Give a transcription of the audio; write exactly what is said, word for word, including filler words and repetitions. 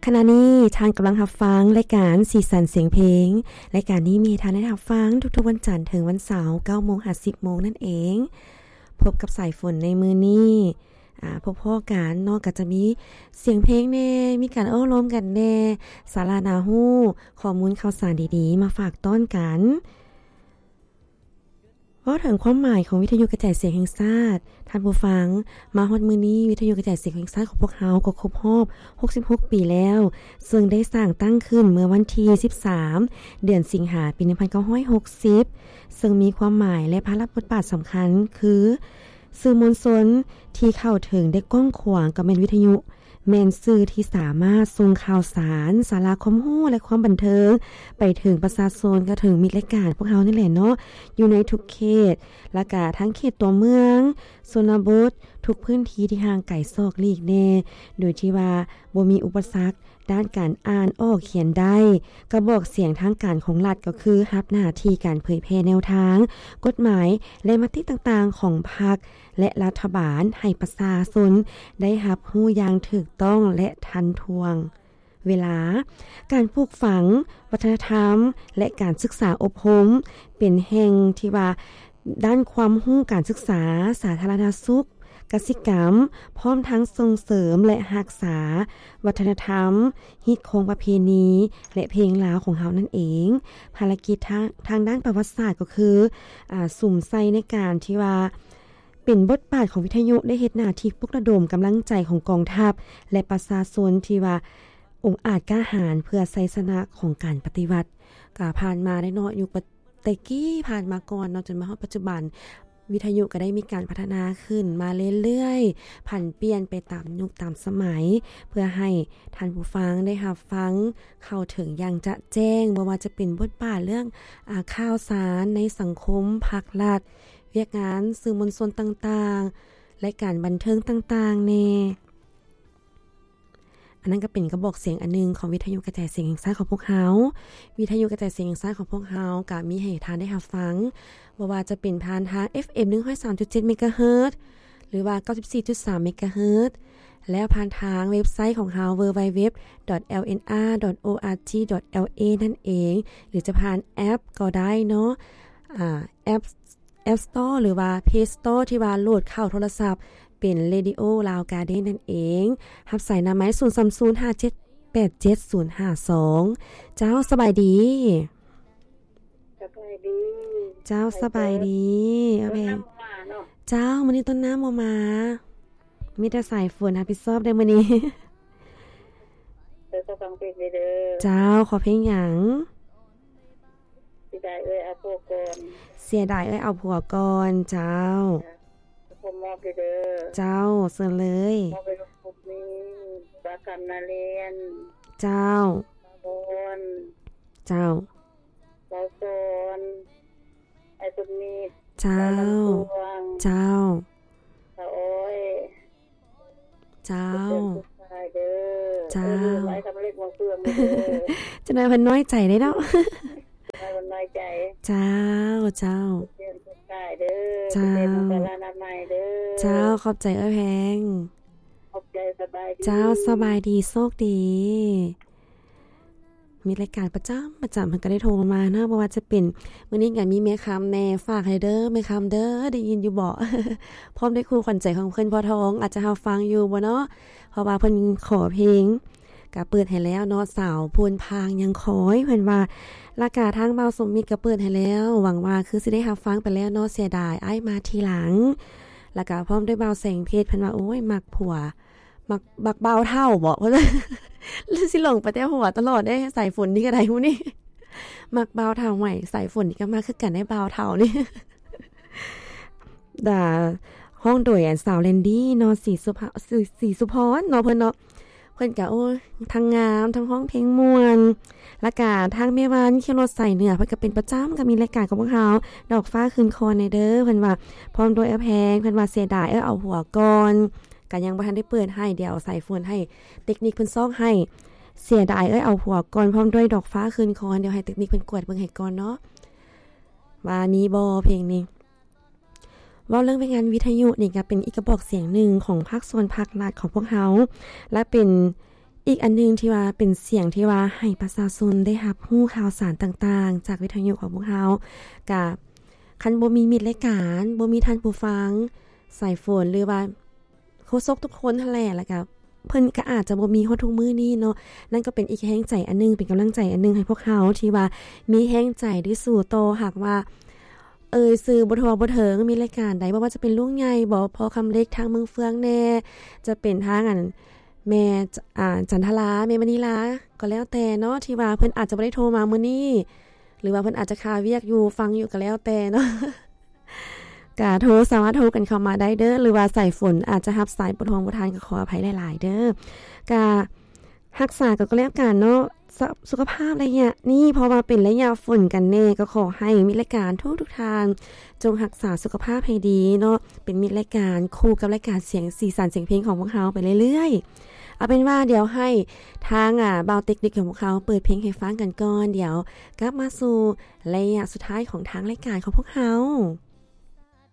ขณะนี้ทางกำลังรับฟังรายการสีสันเสียงเพลงรายการนี้มีทางได้รับฟังทุกๆวันจันทร์ถึงวันเสาร์ เก้าโมงถึงสิบโมงนั่นเองพบกับสายฝนในมือนี้อ่าพบพ่อกันนอกจากจะมีเสียงเพลงแน่มีการโอ้ล้มกันแน่สารานาฮู้ข้อมูลข่าวสารดีๆมาฝากต้อนกันว่าถึงความหมายของวิทยุกระจายเสียงแห่งชาติท่านผู้ฟังมาฮอดมื้อนี้วิทยุกระจายเสียงแห่งชาติของพวกเฮาก็ครบรอบหกสิบหกปีแล้วซึ่งได้สร้างตั้งขึ้นเมื่อวันที่สิบสามเดือนสิงหาคมปีหนึ่งพันเก้าร้อยหกสิบซึ่งมีความหมายและภาระบทบาทสำคัญคือสื่อมวลชนที่เข้าถึงได้กว้างขวางกับแม่นวิทยุแม่นสื่อที่สามารถส่งข่าวสารสาระความรู้และความบันเทิงไปถึงประชาชนก็ถึงมิตรรายการพวกเฮานี่แหละเนาะอยู่ในทุกเขตและก็ทั้งเขตตัวเมืองชนบททุกพื้นที่ที่ห่างไกลซอกลีกแน่โดยที่ว่าบ่มีอุปสรรคด้านการอ่านออกเขียนได้กระบอกเสียงทางการของรัฐก็คือรับหน้าที่การเผยแพร่แนวทางกฎหมายและมติต่างๆของพรรคและรัฐบาลให้ประชาชนได้รับรู้อย่างถูกต้องและทันท่วงเวลาการปลูกฝังวัฒนธรรมและการศึกษาอบรมเป็นแห่งที่ว่าด้านความรู้การศึกษาสาธารณสุขกสิกรรมพร้อมทั้งส่งเสริมและรักษาวัฒนธรรมฮิตคงประเพณีและเพลงลาวของเฮานั่นเองภารกิจทางทางด้านประวัติศาสตร์ก็คืออ่าสุ่มใส่ในการที่ว่าเป็นบทบาทของวิทยุได้เฮ็ดหน้าที่ปลุกระดมกำลังใจของกองทัพและประชาชนที่ว่าองค์อาจกล้าหาญเพื่อชัยชนะของการปฏิวัติก็ผ่านมาได้เนาะยุคตะกี้ผ่านมาก่อนเนาะจนมาฮอดปัจจุบันวิทยุก็ได้มีการพัฒนาขึ้นมาเรื่อยๆผันเปลี่ยนไปตามยุคตามสมัยเพื่อให้ท่านผู้ฟังได้รับฟังเข้าถึงอย่างจะแจ้งบ่ว่าจะเป็นบทบาทเรื่องอ่าข่าวสารในสังคมภาครัฐเวียกงานสื่อมวลชนต่างๆและการบันเทิงต่างๆแน่อันนั้นก็เป็นกระบอกเสียงอันนึงของวิทยุกระจายเสียงแห่งชาติของพวกเฮาวิทยุกระจายเสียงแห่งชาติของพวกเฮาก็มีให้ท่านได้รับฟังบ่ว่าจะเป็นผ่านทาง เอฟ เอ็ม หนึ่งร้อยสามจุดเจ็ด เมกะเฮิรตซ์หรือว่า เก้าสิบสี่จุดสาม เมกะเฮิรตซ์แล้วผ่านทางเว็บไซต์ของเฮา ดับเบิลยู ดับเบิลยู ดับเบิลยู ดอท แอล เอ็น อาร์ ดอท โอ อาร์ จี ดอท แอล เอ นั่นเองหรือจะผ่านแอปก็ได้เนาะอ่าแอป App Store หรือว่า Play Store ที่ว่าโหลดเข้าโทรศัพท์เป็น Radio Lao Garden นั่นเองรับสายหน้าไม้ศูนย์ สาม ศูนย์ ห้า เจ็ด แปด เจ็ด ศูนย์ ห้า สองเจ้าสบายดีสบายดีเจ้าสบายดีเอาเพงเจ้ามื้อนี้ต้นน้ำบ่มามีแต่สายฝนรับผิดชอบได้มื้อนี้เด้อก็ฟังเพลงเด้อเจ้าขอเพลงหยังเสียดายเอ้ยเอาผัวก่อนเสียดายเอ้ยเอาผัวก่อนเจ้าผมมอบเด้อเจ้าเสิร์เลยมอบไปลูกผมนี่ปากำนาเรียนเจ้าบอนเจ้าเจ้าโซนไอ้ตุนีเจ้าเจ้าเจ้าโอ้ยเจ้าเด้อเจ้าไว้ทำเล็กมาเฟืองเด้อจะได้เพิ่นน้อยใจได้เนาะให้มันน้อยใจเจ้าเจ้าเรียนได้เด้อเจ้าเรียนสารานามัยเด้อเจ้าขอบใจเอ้ยแพงขอบใจสบายดีเจ้าสบายดีโชคดีมีรายการประจำประจำเพิ่นก็ได้โทรมาเนาะบ่ว่าจะเป็นมื้อนี้ก็มีแม่คำแน่ฝากให้เด้อแม่คำเด้อได้ยินอยู่บ่พร้อมได้ครูขวัญใจของเพิ่นพ่อทองอาจจะเฮาฟังอยู่บ่เนาะเพราะว่าเพิ่นขอเพลงก็เปิดให้แล้วเนาะสาวพวนพางยังขอยเพิ่นว่าราคาทางเบาสมมิตรก็เปิดให้แล้วหวังว่าคือสิได้รับฟังไปแล้วเนาะเสียดายอ้ายมาทีหลังแล้วก็พร้อมด้วยเบาแสงเพชรเพิ่นว่าโอ้ยมักผัวมักบักเบาเท่าบ่เพิ่นแล้วสิหลงไปแต่หัวตลอดได้ใส่ฝนนี่ก็ได้ฮู้นี่มักเบาเท่าใหม่ใส่ฝนนี่ก็มาคือกันได้เบาเท่านี่ด่าห้องโดยอันสาวแลนดี้เนาะสีสุภาสีสุพรเนาะเพิ่นเนาะเพิ่นก็โอ้ยทั้งงามทั้งห้องเพลงม่วนแล้วก็ทางแม่วานขี่รถใส่เหนือเพิ่นก็เป็นประจำก็มีรายการกับพวกเฮาดอกฟ้าคืนคอในเด้อเพิ่นว่าพร้อมด้วยแอแพงเพิ่นว่าเสียดายเอ้อเอาหัวก่อนก็ยังบ่ทันได้เปิดให้เดี๋ยวใส่โฟนให้เทคนิคเพิ่นซอกให้เสียดายเอ้ยเอาหัวก่อนพร้อมด้วยดอกฟ้าคืนคอเดี๋ยวให้เทคนิคเพิ่นกวดเบิ่งให้ก่อนเนาะว่ามีบ่เพลงนี้ว่าเรื่องเป็นงานวิทยุนี่ก็เป็นอีกกระบอกเสียงหนึ่งของภาคส่วนภาครัฐของพวกเฮาและเป็นอีกอันนึงที่ว่าเป็นเสียงที่ว่าให้ประชาชนได้รับรู้ข่าวสารต่างๆจากวิทยุของพวกเฮากับคันบ่มีมิตรรายการบ่มีท่านผู้ฟังสายฝนหรือว่าโฆษกทุกคนนั่นแหละแล้วก็เพิ่นก็อาจจะบ่มีฮอดทุกมื้อนี้เนาะนั่นก็เป็นอีกแรงใจอันนึงเป็นกำลังใจอันนึงให้พวกเฮาที่ว่ามีแรงใจได้สู่โตหากว่าเอ่ยสื่อบ่ทั่วบ่ถึงมีรายการใดบ่ว่าจะเป็นลุงใหญ่บ่พอคำเล็กทางเมืองเฟืองแน่จะเป็นทางอันแม่อ่าจันทราแม่มณีลาก็แล้วแต่เนาะที่ว่าเพิ่นอาจจะบ่ได้โทรมามื้อนี้หรือว่าเพิ่นอาจจะคาเวียกอยู่ฟังอยู่ก็แล้วแต่เนาะก็โทรสามารถโทรกันเข้ามาได้เด้อหรือว่าสายฝนอาจจะรับสายบ่ทวงบ่ทันก็ขออภัยหลายๆเด้อก็รักษาก็แล้วกันเนาะสุขภาพอะไรเนี่ยนี่พอมาเป็นระยะฝนกันแน่ก็ขอให้มีรายการทุกทุกทางจงรักษาสุขภาพให้ดีเนาะเป็นมีรายการคู่กับรายการเสียงสีสันเสียงเพลงของพวกเฮาไปเรื่อยๆเอาเป็นว่าเดี๋ยวให้ทางอ่ะบาวเทคนิคของพวกเขาเปิดเพลงให้ฟังกันก่อนเดี๋ยวกลับมาสู่ระยะสุดท้ายของทางรายการของพวกเฮา